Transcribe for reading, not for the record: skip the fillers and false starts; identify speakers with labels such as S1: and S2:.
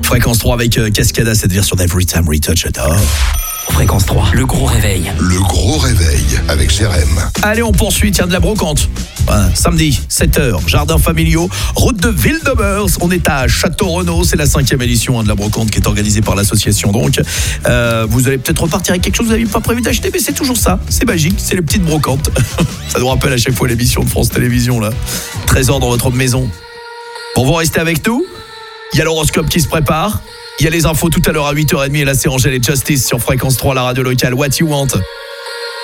S1: Fréquence 3 avec Cascada, cette version d'Every Time Retouch, j'adore.
S2: Fréquence 3, le gros réveil.
S3: Le gros réveil avec Jérém.
S1: Allez, on poursuit, tiens, de la brocante. Samedi, 7h, jardins familiaux, route de Ville-de-Meurs. On est à Château-Renaud, c'est la 5e édition de la brocante qui est organisée par l'association. Donc, vous allez peut-être repartir avec quelque chose que vous n'aviez pas prévu d'acheter, mais c'est toujours ça, c'est magique, c'est les petites brocantes. Ça nous rappelle à chaque fois l'émission de France Télévisions, là. Trésor dans votre maison. Pour vous rester avec nous, il y a l'horoscope qui se prépare. Il y a les infos tout à l'heure à 8h30 et là c'est Angèle et Justice sur Fréquence 3, la radio locale. What You Want.